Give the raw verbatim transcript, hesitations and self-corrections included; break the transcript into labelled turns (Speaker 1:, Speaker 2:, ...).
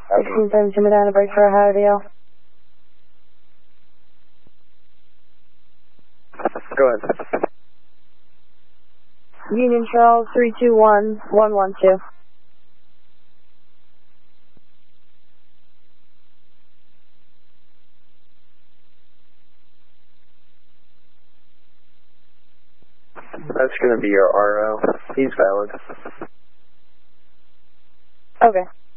Speaker 1: sixteen seventeen Medina, break for Ohio D L.
Speaker 2: Go ahead.
Speaker 1: Union Charles, three two one, one one two.
Speaker 2: That's going to be your R O. He's valid.
Speaker 1: Okay.